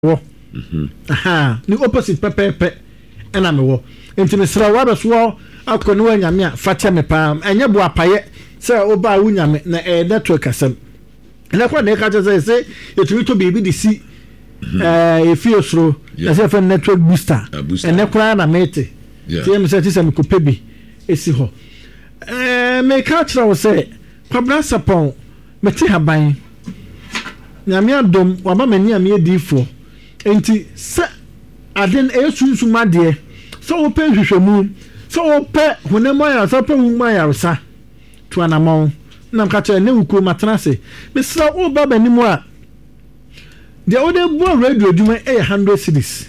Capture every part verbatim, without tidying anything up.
wo mhm aha ni opposite pepepe ena me wo enti me sra wa beso akọ ne wanyame a fatia me pam enye bo apaye se oba wunyame na e network asem na kwa ne ka je se etumi to bibi di si eh efi osro na se fa network booster ene kwa na mete tie me se ti se me ko pebi esi ho eh me ka tra wo se kwabra sapon meti haban nyame adom wa ma mani ame edifo enti se aden esunsun de so wo pe hwehwemu so wo pe honemo ya so pe wu ma ya sa to anamon nam ka che ne wuko matrase me sra wo ba bani mu a de ode bo radio djuma e one hundred cedis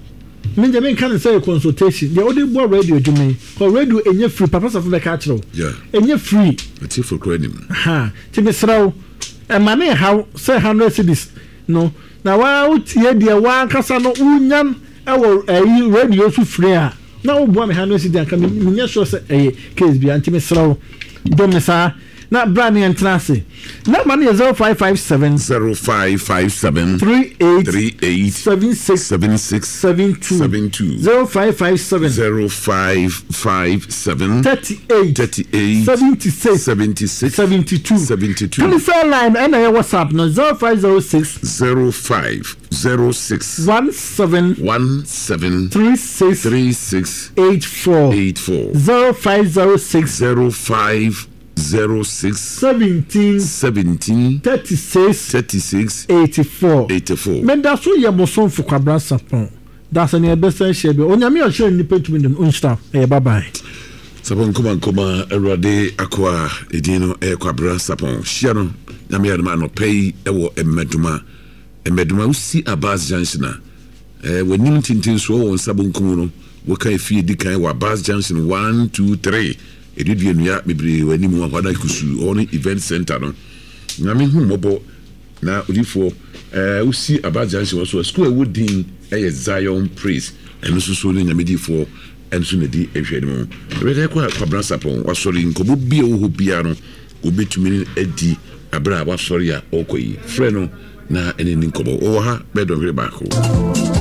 me je me kan say consultation de ode bo radio djuma ko radio enye free papa so be ka chiro yeah enye free ati for credit ha ti me sra wo e ma me how say one hundred cedis no na wa utie de wa kasa no unyan e wo ayi radio su free a na wo bo me one hundred cedis aka me nya so say eh case bi anti me sra wo do me sa na brand and trance na man is zero five five seven zero five five seven three eight three eight seven six seven six seven two seven two zero five five seven zero five five seven thirty eight thirty eight seventy six seventy six seventy two seventy two telephone line and your WhatsApp no zero five zero six zero five zero six one seven one seven three six three six eight four eight four zero five zero six zero five zero six seventeen seventeen thirty six thirty six eighty four eighty four. Men da so ye boson fu kwabra sapon. Da se ne be san shebe. Onyame o share ni petumi dem unsta. Eh bye bye. Sapon kuma kuma erade akwa edino e kwabra sapon. Shia no nyame ya ma no pay e wo emeduma. Emeduma usi Abas Junction na. Eh wenim tintin so won sabon kumu no. Wo kan fie dikan wa Abas Junction one two three. Edidi enua bebre wani mu akwada kusu on event center no na me hu mobo na odifo eh usi abajan se so school wodin eh Zion Praise eno so so nya medifo enso na di ehwe mu be dey kwa kwabra sapon wasori nkobo bia wo ho bia no obetumi edi abra wasori a okoyi frɛ no na ene nkobo wo ha be do hwe baako.